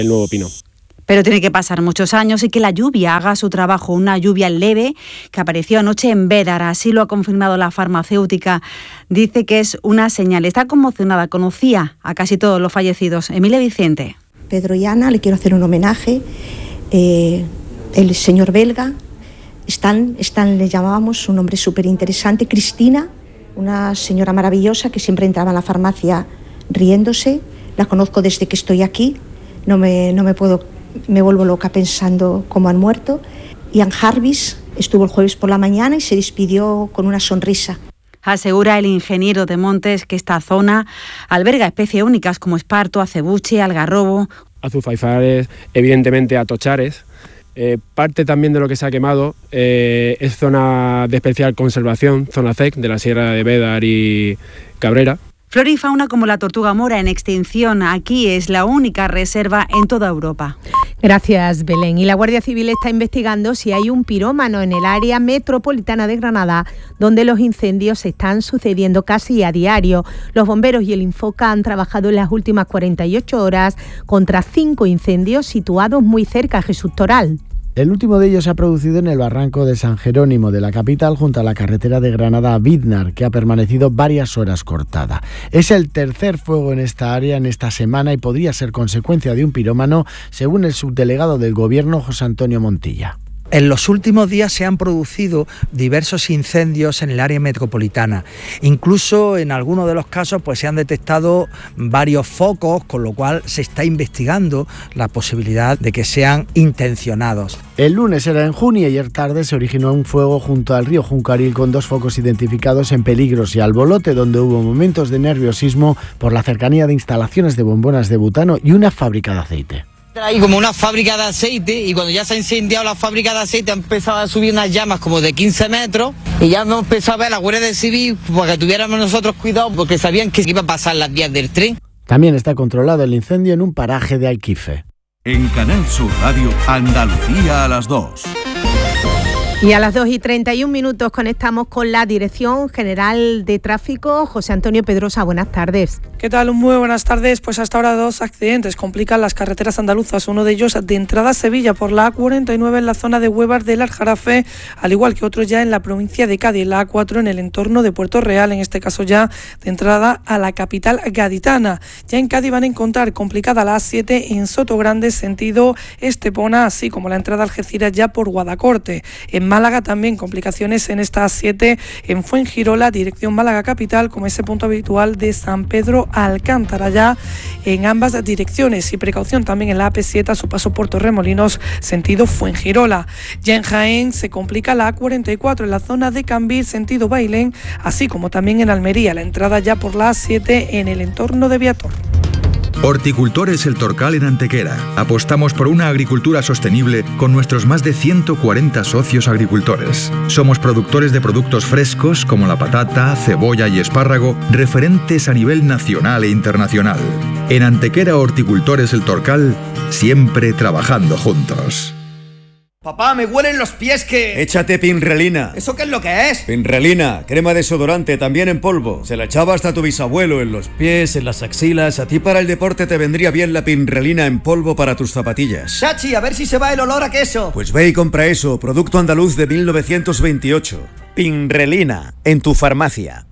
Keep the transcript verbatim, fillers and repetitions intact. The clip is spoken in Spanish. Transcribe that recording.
el nuevo pino. Pero tiene que pasar muchos años y que la lluvia haga su trabajo, una lluvia leve que apareció anoche en Bédar, así lo ha confirmado la farmacéutica. Dice que es una señal, está conmocionada, conocía a casi todos los fallecidos. Emilia Vicente. Pedro y Ana, le quiero hacer un homenaje, eh, el señor belga, Stan, Stan le llamábamos, un hombre súper interesante, Cristina, una señora maravillosa que siempre entraba en la farmacia riéndose, la conozco desde que estoy aquí, no me, no me puedo... me vuelvo loca pensando cómo han muerto. Ian Jarvis estuvo el jueves por la mañana y se despidió con una sonrisa. Asegura el ingeniero de montes que esta zona alberga especies únicas como esparto, acebuche, algarrobo. Azufaifares, evidentemente atochares. Eh, parte también de lo que se ha quemado eh, es zona de especial conservación, zona C E C de la Sierra de Bédar y Cabrera. Flora y fauna como la tortuga mora en extinción. Aquí es la única reserva en toda Europa. Gracias, Belén. Y la Guardia Civil está investigando si hay un pirómano en el área metropolitana de Granada, donde los incendios están sucediendo casi a diario. Los bomberos y el Infoca han trabajado en las últimas cuarenta y ocho horas contra cinco incendios situados muy cerca de Jesús Toral. El último de ellos se ha producido en el barranco de San Jerónimo de la capital, junto a la carretera de Granada a Vidnar, que ha permanecido varias horas cortada. Es el tercer fuego en esta área en esta semana y podría ser consecuencia de un pirómano, según el subdelegado del Gobierno, José Antonio Montilla. En los últimos días se han producido diversos incendios en el área metropolitana. Incluso en algunos de los casos pues, se han detectado varios focos, con lo cual se está investigando la posibilidad de que sean intencionados. El lunes era en junio y ayer tarde se originó un fuego junto al río Juncaril con dos focos identificados en Peligros y Albolote, donde hubo momentos de nerviosismo por la cercanía de instalaciones de bombonas de butano y una fábrica de aceite. Hay como una fábrica de aceite y cuando ya se ha incendiado la fábrica de aceite ha empezado a subir unas llamas como de quince metros y ya hemos empezado a ver la Guardia Civil para que tuviéramos nosotros cuidado porque sabían que iba a pasar las vías del tren. También está controlado el incendio en un paraje de Alquife. En Canal Sur Radio, Andalucía a las dos. Y a las dos y treinta y un minutos conectamos con la Dirección General de Tráfico. José Antonio Pedrosa, buenas tardes. ¿Qué tal? Muy buenas tardes. Pues hasta ahora dos accidentes complican las carreteras andaluzas. Uno de ellos de entrada a Sevilla por la A cuarenta y nueve en la zona de Huevar del Aljarafe, al igual que otro ya en la provincia de Cádiz, la A cuatro en el entorno de Puerto Real, en este caso ya de entrada a la capital gaditana. Ya en Cádiz van a encontrar complicada la A siete en Sotogrande, sentido Estepona, así como la entrada a Algeciras ya por Guadacorte. En Málaga también complicaciones en esta A siete en Fuengirola, dirección Málaga capital, como ese punto habitual de San Pedro Alcántara, ya en ambas direcciones. Y precaución también en la A P siete a su paso por Torremolinos, sentido Fuengirola. Ya en Jaén se complica la A cuarenta y cuatro en la zona de Cambil, sentido Bailén, así como también en Almería, la entrada ya por la A siete en el entorno de Viator. Horticultores El Torcal en Antequera. Apostamos por una agricultura sostenible con nuestros más de ciento cuarenta socios agricultores. Somos productores de productos frescos como la patata, cebolla y espárrago, referentes a nivel nacional e internacional. En Antequera Horticultores El Torcal, siempre trabajando juntos. Papá, me huelen los pies que... Échate Pinrelina. ¿Eso qué es lo que es? Pinrelina, crema desodorante, también en polvo. Se la echaba hasta tu bisabuelo en los pies, en las axilas. A ti para el deporte te vendría bien la Pinrelina en polvo para tus zapatillas. Chachi, a ver si se va el olor a queso. Pues ve y compra eso, producto andaluz de mil novecientos veintiocho. Pinrelina, en tu farmacia.